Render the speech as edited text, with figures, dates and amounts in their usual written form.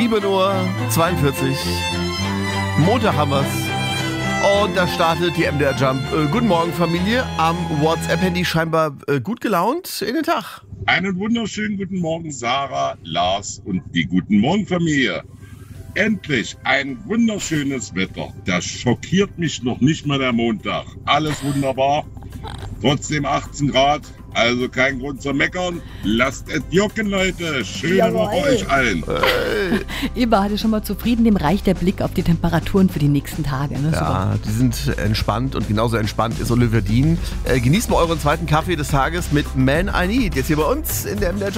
7:42 Uhr. Montag haben wir's. Und da startet die MDR Jump. Guten Morgen, Familie. Am WhatsApp-Handy scheinbar gut gelaunt in den Tag. Einen wunderschönen guten Morgen, Sarah, Lars und die Guten Morgen, Familie. Endlich ein wunderschönes Wetter. Das schockiert mich noch nicht mal der Montag. Alles wunderbar. Trotzdem 18 Grad. Also kein Grund zum Meckern. Lasst es jucken, Leute. Schöne Woche euch allen. Eberhard ist schon mal zufrieden. Dem reicht der Blick auf die Temperaturen für die nächsten Tage. Ne? Ja, die sind entspannt und genauso entspannt ist Olivia Dean. Genießt mal euren zweiten Kaffee des Tages mit Man I Need. Jetzt hier bei uns in der MDR